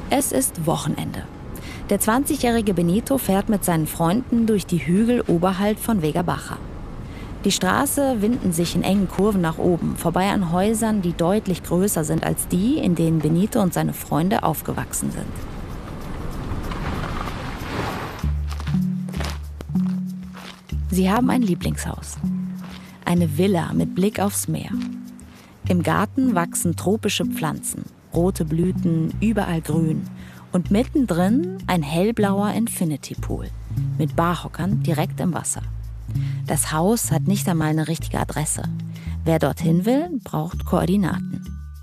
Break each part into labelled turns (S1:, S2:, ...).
S1: Es ist Wochenende. Der 20-jährige Benito fährt mit seinen Freunden durch die Hügel oberhalb von Vega Baja. Die Straße winden sich in engen Kurven nach oben, vorbei an Häusern, die deutlich größer sind als die, in denen Benito und seine Freunde aufgewachsen sind. Sie haben ein Lieblingshaus. Eine Villa mit Blick aufs Meer. Im Garten wachsen tropische Pflanzen, rote Blüten, überall grün. Und mittendrin ein hellblauer Infinity Pool mit Barhockern direkt im Wasser. Das Haus hat nicht einmal eine richtige Adresse. Wer dorthin will, braucht Koordinaten.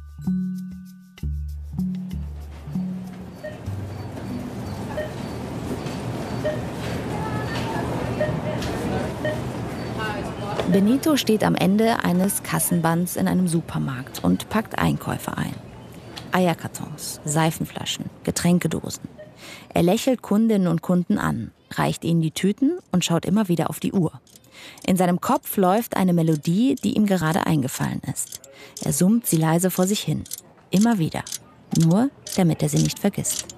S1: Benito steht am Ende eines Kassenbands in einem Supermarkt und packt Einkäufe ein. Eierkartons, Seifenflaschen, Getränkedosen. Er lächelt Kundinnen und Kunden an, reicht ihnen die Tüten und schaut immer wieder auf die Uhr. In seinem Kopf läuft eine Melodie, die ihm gerade eingefallen ist. Er summt sie leise vor sich hin. Immer wieder. Nur, damit er sie nicht vergisst.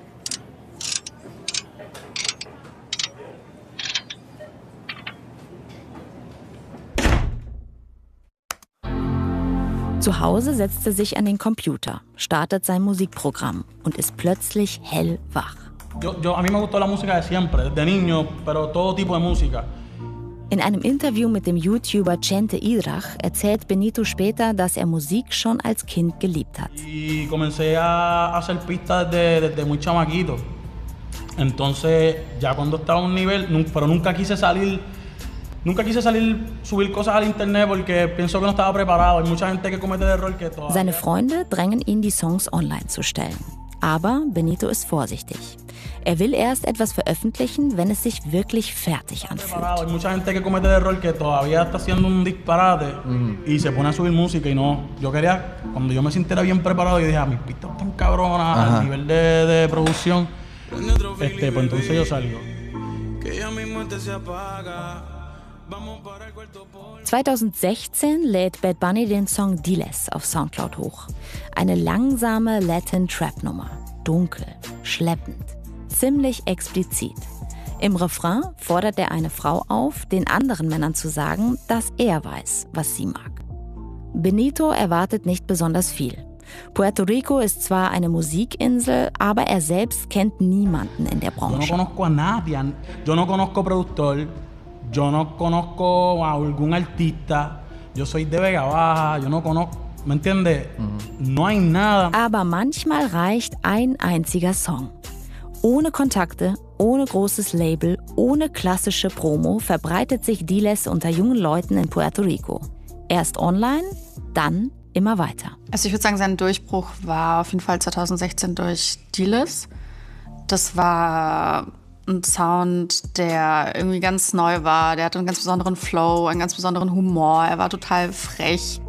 S1: Zu Hause setzt er sich an den Computer, startet sein Musikprogramm und ist plötzlich hellwach.
S2: A mí me gustó la música de siempre, desde niño, pero todo tipo de música.
S1: In einem Interview mit dem YouTuber Chente Idrach erzählt Benito später, dass er Musik schon als Kind geliebt hat.
S2: Y comencé a hacer pistas desde muy chamaquito. Entonces, ya cuando estaba a un nivel, pero nunca quise salir, subir cosas al internet porque pienso que no estaba preparado. Hay mucha gente que comete el error que todavía.
S1: Seine Freunde drängen ihn, die Songs online zu stellen. Aber Benito ist vorsichtig. Er will erst etwas veröffentlichen, wenn es sich wirklich fertig anfühlt.
S2: Hay mucha gente que comete el error que todavía está haciendo un disparate y se pone a subir música y no. Yo quería, cuando yo me sintiera bien preparado, yo dije, mis pistas están cabronas, al nivel de producción, pues entonces yo salgo.
S1: 2016 lädt Bad Bunny den Song Diles auf Soundcloud hoch. Eine langsame Latin-Trap-Nummer. Dunkel, schleppend, ziemlich explizit. Im Refrain fordert er eine Frau auf, den anderen Männern zu sagen, dass er weiß, was sie mag. Benito erwartet nicht besonders viel. Puerto Rico ist zwar eine Musikinsel, aber er selbst kennt niemanden in der Branche.
S2: Yo no conozco a nadie. Yo no conozco productor. Yo no conozco a algún artista. Yo soy de Vega Baja. Yo no conozco. ¿Me entiendes? No hay nada.
S1: Aber manchmal reicht ein einziger Song. Ohne Kontakte, ohne großes Label, ohne klassische Promo verbreitet sich Diles unter jungen Leuten in Puerto Rico. Erst online, dann immer weiter.
S3: Also ich würde sagen, sein Durchbruch war auf jeden Fall 2016 durch Diles. Das war ein Sound, der irgendwie ganz neu war. Der hatte einen ganz besonderen Flow, einen ganz besonderen Humor. Er war total frech.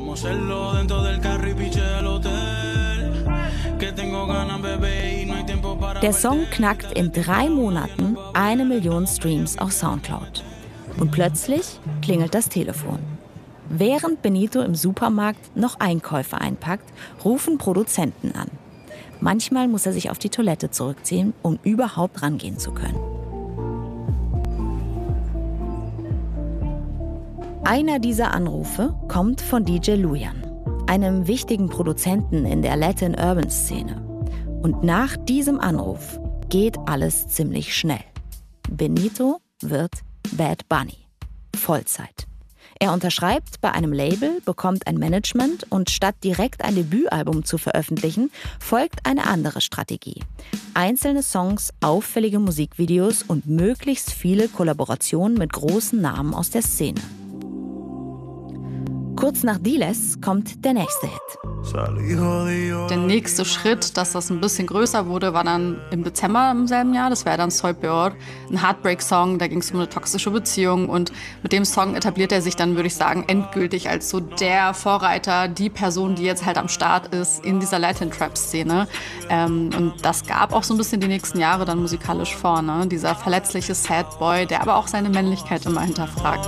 S1: Der Song knackt in 3 Monaten 1 Million Streams auf Soundcloud. Und plötzlich klingelt das Telefon. Während Benito im Supermarkt noch Einkäufe einpackt, rufen Produzenten an. Manchmal muss er sich auf die Toilette zurückziehen, um überhaupt rangehen zu können. Einer dieser Anrufe kommt von DJ Luyan, einem wichtigen Produzenten in der Latin-Urban-Szene. Und nach diesem Anruf geht alles ziemlich schnell. Benito wird Bad Bunny. Vollzeit. Er unterschreibt bei einem Label, bekommt ein Management und statt direkt ein Debütalbum zu veröffentlichen, folgt eine andere Strategie. Einzelne Songs, auffällige Musikvideos und möglichst viele Kollaborationen mit großen Namen aus der Szene. Kurz nach Diles kommt der nächste Hit.
S3: Der nächste Schritt, dass das ein bisschen größer wurde, war dann im Dezember im selben Jahr. Das wäre dann Soy Peor, ein Heartbreak-Song. Da ging es um eine toxische Beziehung. Und mit dem Song etabliert er sich dann, würde ich sagen, endgültig als so der Vorreiter, die Person, die jetzt halt am Start ist in dieser Latin-Trap-Szene. Und das gab auch so ein bisschen die nächsten Jahre dann musikalisch vor. Ne? Dieser verletzliche Sad Boy, der aber auch seine Männlichkeit immer hinterfragt.